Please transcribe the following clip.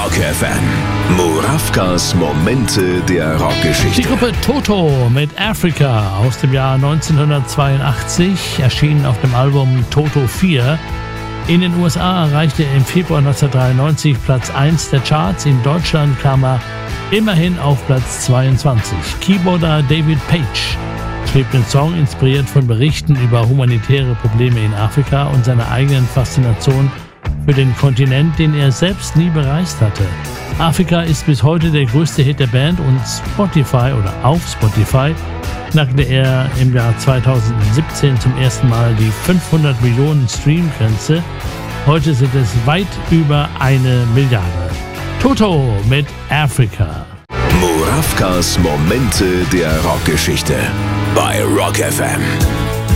Rock FM. Muravkas Momente der Rockgeschichte. Die Gruppe Toto mit Africa aus dem Jahr 1982 erschienen auf dem Album Toto 4. In den USA erreichte er im Februar 1993 Platz 1 der Charts. In Deutschland kam er immerhin auf Platz 22. Keyboarder David Page schrieb den Song, inspiriert von Berichten über humanitäre Probleme in Afrika und seiner eigenen Faszination für den Kontinent, den er selbst nie bereist hatte. Afrika ist bis heute der größte Hit der Band und auf Spotify knackte er im Jahr 2017 zum ersten Mal die 500 Millionen Stream-Grenze. Heute sind es weit über 1 Milliarde. Toto mit Africa. Muravkas Momente der Rockgeschichte bei Rock FM.